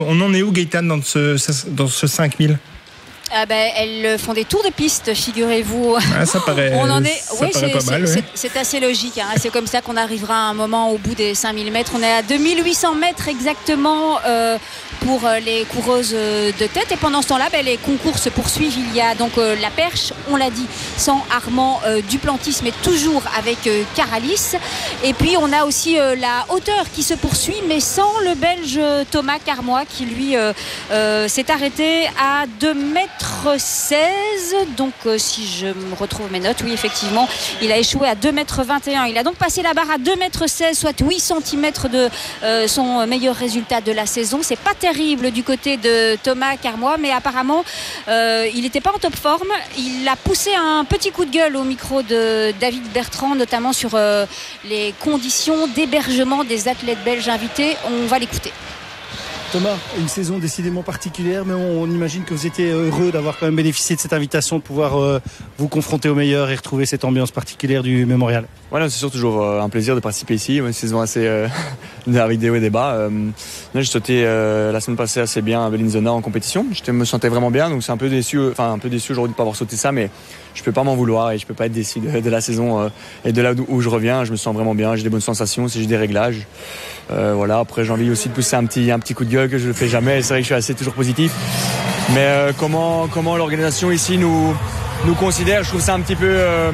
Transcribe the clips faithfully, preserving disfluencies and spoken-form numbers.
On en est où, Gaëtane, dans ce, dans ce cinq mille? Ah ben, elles font des tours de piste, figurez-vous. Ah, ça paraît, On en est, ça oui, paraît c'est, pas mal. c'est, Ouais. c'est, c'est assez logique. Hein. C'est comme ça qu'on arrivera à un moment au bout des cinq mille mètres. On est à deux mille huit cents mètres exactement euh, pour les coureuses de tête. Et pendant ce temps-là, ben, les concours se poursuivent. Il y a donc euh, la perche, on l'a dit, sans Armand euh, Duplantis, mais toujours avec euh, Caralis. Et puis on a aussi euh, la hauteur qui se poursuit, mais sans le Belge Thomas Carmois qui lui euh, euh, s'est arrêté à deux mètres seize. Donc euh, si je me retrouve mes notes, oui effectivement il a échoué à deux mètres vingt et un. Il a donc passé la barre à deux mètres seize, soit huit centimètres de euh, son meilleur résultat de la saison. C'est pas terrible du côté de Thomas Carmois, mais apparemment euh, il n'était pas en top forme. Il a poussé un petit coup de gueule au micro de David Bertrand, notamment sur euh, les conditions d'hébergement des athlètes belges invités. On va l'écouter. Thomas, une saison décidément particulière, mais on, on imagine que vous étiez heureux d'avoir quand même bénéficié de cette invitation, de pouvoir euh, vous confronter aux meilleurs et retrouver cette ambiance particulière du Mémorial. Voilà, c'est sûr toujours euh, un plaisir de participer ici. Une saison assez euh, avec des hauts et des bas. Euh, j'ai sauté euh, la semaine passée assez bien à Bellinzona en compétition. Je me sentais vraiment bien, donc c'est un peu déçu, enfin un peu déçu aujourd'hui de pas avoir sauté ça, mais je peux pas m'en vouloir et je peux pas être déçu de, de la saison euh, et de là où, où je reviens. Je me sens vraiment bien, j'ai des bonnes sensations, si j'ai des réglages. Euh, voilà. Après, j'ai envie aussi de pousser un petit, un petit coup de gueule que je ne fais jamais. C'est vrai que je suis assez toujours positif. Mais euh, comment, comment l'organisation ici nous, nous considère, je trouve ça un petit peu, euh,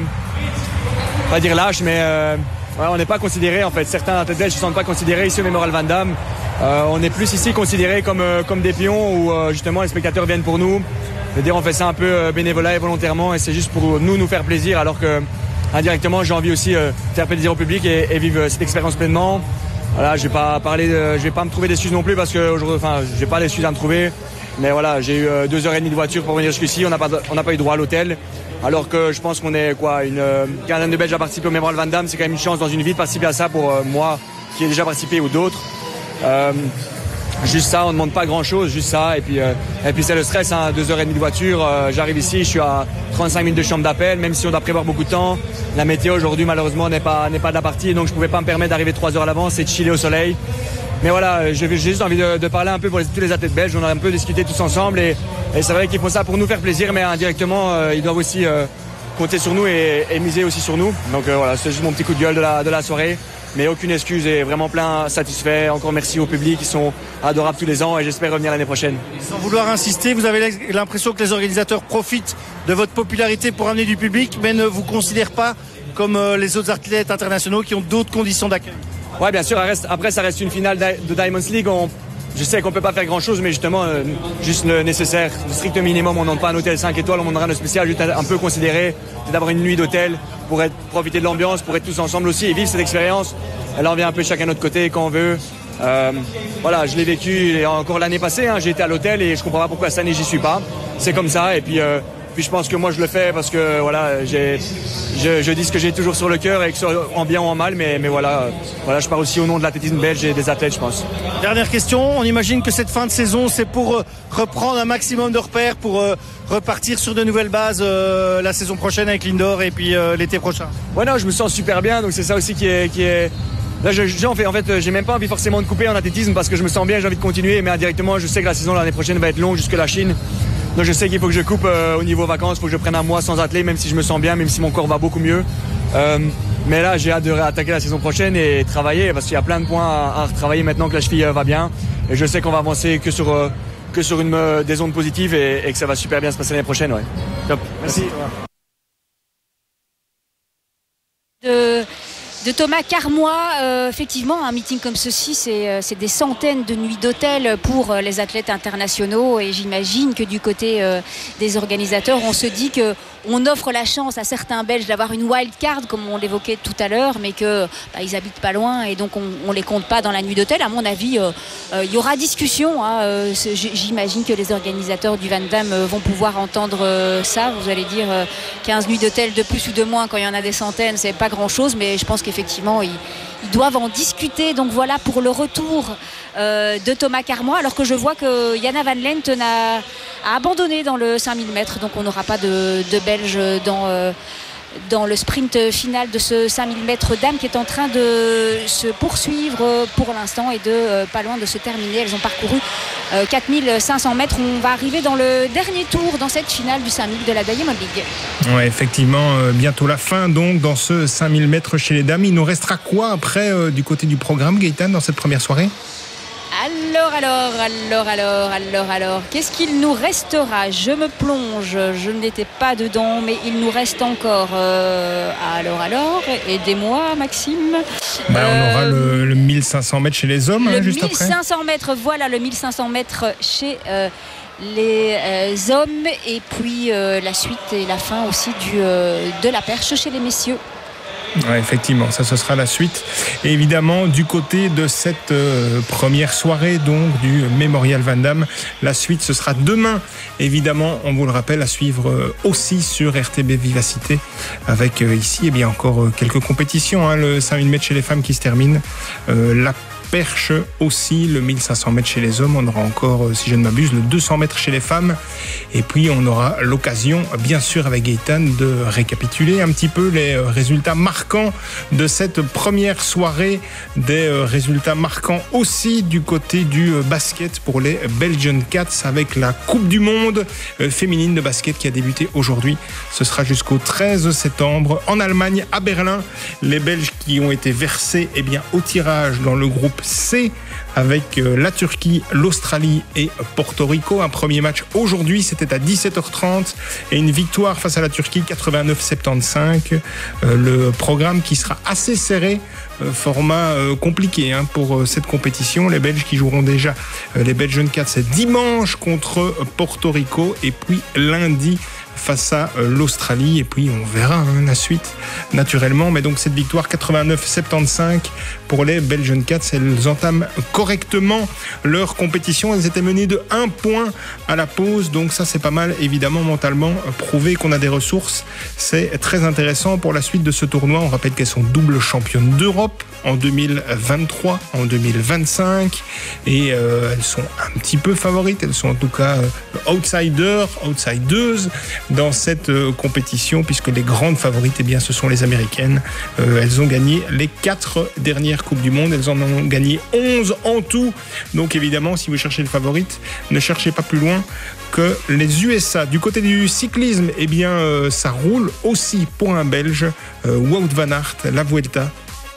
pas dire lâche, mais euh, ouais, on n'est pas considéré en fait. Certains athlètes belges ne se sentent pas considérés ici au Mémorial Van Damme. Euh, on est plus ici considérés comme, euh, comme des pions où euh, justement les spectateurs viennent pour nous. Je veux dire, on fait ça un peu euh, bénévolat et volontairement et c'est juste pour nous, nous faire plaisir, alors que indirectement, j'ai envie aussi euh, de faire plaisir au public et, et vivre cette expérience pleinement. Voilà, je vais pas parler, de, je vais pas me trouver d'excuses non plus parce que aujourd'hui, enfin, j'ai pas d'excuses à me trouver. Mais voilà, j'ai eu euh, deux heures et demie de voiture pour venir jusqu'ici. On n'a pas, on n'a pas eu droit à l'hôtel. Alors que je pense qu'on est quoi, une euh, quinzaine de Belges à participer au Mémorial Van Damme. C'est quand même une chance dans une vie de participer à ça pour euh, moi qui ai déjà participé ou d'autres. Euh, Juste ça, on ne demande pas grand chose, juste ça. Et puis, euh, et puis c'est le stress, hein, deux heures et demie de voiture. Euh, j'arrive ici, je suis à trente-cinq minutes de chambre d'appel, même si on doit prévoir beaucoup de temps. La météo aujourd'hui, malheureusement, n'est pas, n'est pas de la partie, donc je ne pouvais pas me permettre d'arriver trois heures à l'avance et de chiller au soleil. Mais voilà, j'ai juste envie de, de parler un peu pour les, tous les athlètes belges. On a un peu discuté tous ensemble et, et c'est vrai qu'ils font ça pour nous faire plaisir, mais indirectement, euh, ils doivent aussi euh, compter sur nous et, et miser aussi sur nous. Donc euh, voilà, c'est juste mon petit coup de gueule de la, de la soirée. Mais aucune excuse et vraiment plein satisfait. Encore merci au public qui sont adorables tous les ans et j'espère revenir l'année prochaine. Sans vouloir insister, vous avez l'impression que les organisateurs profitent de votre popularité pour amener du public, mais ne vous considèrent pas comme les autres athlètes internationaux qui ont d'autres conditions d'accueil. Oui, bien sûr. Après, ça reste une finale de Diamonds League. On, je sais qu'on ne peut pas faire grand-chose, mais justement, euh, juste le nécessaire, le strict minimum. On ne demande pas un hôtel cinq étoiles, on demandera un spécial, juste un peu considéré, d'avoir une nuit d'hôtel pour être, profiter de l'ambiance, pour être tous ensemble aussi et vivre cette expérience. Et là, on vient un peu chacun de notre côté quand on veut. Euh, voilà, je l'ai vécu encore l'année passée. Hein, j'ai été à l'hôtel et je ne comprends pas pourquoi cette année, j'y suis pas. C'est comme ça. Et puis, euh, puis je pense que moi, je le fais parce que voilà, j'ai, je, je dis ce que j'ai toujours sur le cœur, et que soit en bien ou en mal. Mais, mais voilà, euh, voilà, je pars aussi au nom de l'athlétisme belge et des athlètes, je pense. Dernière question. On imagine que cette fin de saison, c'est pour euh, reprendre un maximum de repères, pour euh, repartir sur de nouvelles bases euh, la saison prochaine avec l'Indoor et puis euh, l'été prochain. Ouais, non, je me sens super bien. Donc c'est ça aussi qui est, qui est... Là, je, je, en fait, en fait, j'ai même pas envie forcément de couper en athlétisme parce que je me sens bien, j'ai envie de continuer. Mais indirectement, je sais que la saison l'année prochaine va être longue jusque la Chine. Donc je sais qu'il faut que je coupe euh, au niveau vacances, il faut que je prenne un mois sans athlète, même si je me sens bien, même si mon corps va beaucoup mieux. Euh, mais là, j'ai hâte de réattaquer la saison prochaine et travailler parce qu'il y a plein de points à, à retravailler maintenant que la cheville euh, va bien. Et je sais qu'on va avancer que sur, euh, que sur une, euh, des ondes positives et, et que ça va super bien se passer l'année prochaine. Ouais. Top. Merci. De... De Thomas Carmois, euh, effectivement, un meeting comme ceci, c'est, euh, c'est des centaines de nuits d'hôtel pour euh, les athlètes internationaux et j'imagine que du côté euh, des organisateurs, on se dit que on offre la chance à certains Belges d'avoir une wild card, comme on l'évoquait tout à l'heure, mais que bah, ils habitent pas loin et donc on, on les compte pas dans la nuit d'hôtel. À mon avis, il euh, euh, y aura discussion. Hein, euh, j'imagine que les organisateurs du Van Damme euh, vont pouvoir entendre euh, ça. Vous allez dire euh, quinze nuits d'hôtel de plus ou de moins quand il y en a des centaines, c'est pas grand-chose, mais je pense qu'effectivement, ils, ils doivent en discuter. Donc voilà pour le retour euh, de Thomas Carmois, alors que je vois que Jana Van Lent a, a abandonné dans le cinq mille mètres, donc on n'aura pas de, de Belge dans, euh, dans le sprint final de ce cinq mille mètres dames qui est en train de se poursuivre pour l'instant et de euh, pas loin de se terminer. Elles ont parcouru euh, quatre mille cinq cents mètres. On va arriver dans le dernier tour dans cette finale du cinq mille de la Diamond League. Ouais, effectivement, euh, bientôt la fin donc dans ce cinq mille mètres chez les dames. Il nous restera quoi après euh, du côté du programme, Gaëtan, dans cette première soirée? Alors, alors, alors, alors, alors, alors, qu'est-ce qu'il nous restera? Je me plonge, je n'étais pas dedans, mais il nous reste encore. Euh, alors, alors, aidez-moi, Maxime. Bah, on euh, aura le, le mille cinq cents mètres chez les hommes, le hein, juste mille cinq cents après. mètres, voilà, le mille cinq cents mètres chez euh, les euh, hommes, et puis euh, la suite et la fin aussi du, euh, de la perche chez les messieurs. Ouais, effectivement, ça ce sera la suite. Et évidemment, du côté de cette euh, première soirée donc du Mémorial Van Damme, la suite ce sera demain. Évidemment, on vous le rappelle, à suivre euh, aussi sur R T B Vivacité, avec euh, ici eh bien encore euh, quelques compétitions. Hein, le cinq mille mètres chez les femmes qui se termine, euh, la perche aussi, le mille cinq cents mètres chez les hommes. On aura encore, si je ne m'abuse, le deux cents mètres chez les femmes. Et puis on aura l'occasion, bien sûr avec Gaëtan, de récapituler un petit peu les résultats marquants de cette première soirée, des résultats marquants aussi du côté du basket pour les Belgian Cats, avec la Coupe du Monde féminine de basket qui a débuté aujourd'hui. Ce sera jusqu'au treize septembre en Allemagne, à Berlin. Les Belges qui ont été versés eh bien, au tirage dans le groupe C avec la Turquie, l'Australie et Porto Rico. Un premier match aujourd'hui, c'était à dix-sept heures trente et une victoire face à la Turquie quatre-vingt-neuf à soixante-quinze. Euh, le programme qui sera assez serré, euh, format euh, compliqué hein, pour euh, cette compétition. Les Belges qui joueront déjà euh, les Belgian Cats dimanche contre Porto Rico et puis lundi face à l'Australie, et puis on verra hein, la suite naturellement. Mais donc cette victoire quatre-vingt-neuf à soixante-quinze pour les Belgian Cats, elles entament correctement leur compétition. Elles étaient menées de un point à la pause, donc ça c'est pas mal évidemment mentalement. Prouver qu'on a des ressources, c'est très intéressant pour la suite de ce tournoi. On rappelle qu'elles sont doubles championnes d'Europe en deux mille vingt-trois, en deux mille vingt-cinq, et euh, elles sont un petit peu favorites, elles sont en tout cas euh, outsiders, outsideuses dans cette euh, compétition, puisque les grandes favorites, eh bien, ce sont les Américaines. Euh, elles ont gagné les quatre dernières Coupes du Monde, elles en ont gagné onze en tout. Donc évidemment, si vous cherchez le favorite, ne cherchez pas plus loin que les U S A. Du côté du cyclisme, eh bien, euh, ça roule aussi pour un Belge, euh, Wout van Aert, la Vuelta.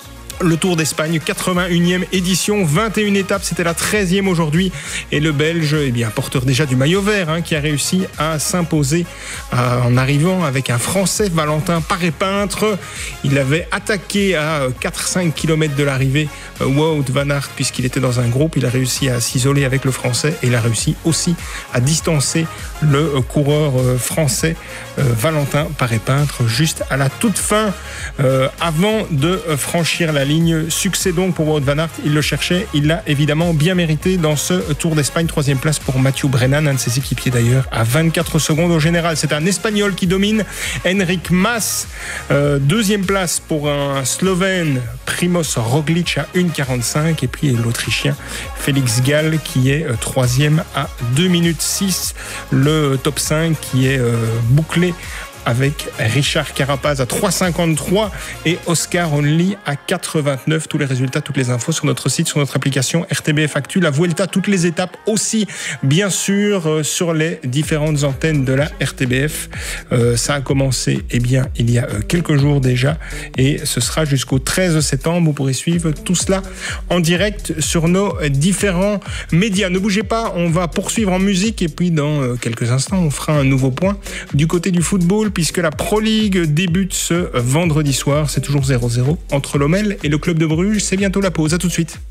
Le Tour d'Espagne, quatre-vingt-unième édition, vingt et une étapes, c'était la treizième aujourd'hui. Et le Belge, eh bien, porteur déjà du maillot vert, hein, qui a réussi à s'imposer euh, en arrivant avec un Français, Valentin Paré-Peintre. Il avait attaqué à quatre à cinq kilomètres de l'arrivée, euh, Wout van Aert, puisqu'il était dans un groupe. Il a réussi à s'isoler avec le Français et il a réussi aussi à distancer le euh, coureur euh, français, euh, Valentin Paré-Peintre, juste à la toute fin, euh, avant de euh, franchir la ligne. Succès donc pour Wout van Aert, il le cherchait, il l'a évidemment bien mérité dans ce Tour d'Espagne. Troisième place pour Mathieu Brennan, un de ses équipiers d'ailleurs, à vingt-quatre secondes au général. C'est un Espagnol qui domine, Enric Mas. Euh, deuxième place pour un Slovène, Primoz Roglic à une quarante-cinq, et puis l'Autrichien Félix Gall qui est euh, troisième à deux minutes six. Le top cinq qui est euh, bouclé avec Richard Carapaz à trois cinquante-trois et Oscar Only à quatre vingt-neuf. Tous les résultats, toutes les infos sur notre site, sur notre application R T B F Actu. La Vuelta, toutes les étapes aussi, bien sûr, euh, sur les différentes antennes de la R T B F. Euh, ça a commencé, eh bien, il y a euh, quelques jours déjà, et ce sera jusqu'au treize septembre. Vous pourrez suivre tout cela en direct sur nos différents médias. Ne bougez pas, on va poursuivre en musique, et puis dans euh, quelques instants, on fera un nouveau point du côté du football, puisque la Pro League débute ce vendredi soir. C'est toujours zéro zéro entre l'O M L et le Club de Bruges. C'est bientôt la pause. À tout de suite.